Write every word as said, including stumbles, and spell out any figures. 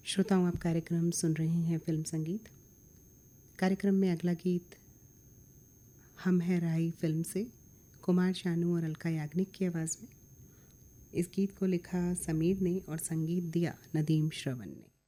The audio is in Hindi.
श्रोताओं, आप कार्यक्रम सुन रहे हैं फिल्म संगीत। कार्यक्रम में अगला गीत हम है राही फिल्म से कुमार शानू और अलका याग्निक की आवाज़ में। इस गीत को लिखा समीर ने और संगीत दिया नदीम श्रवण ने।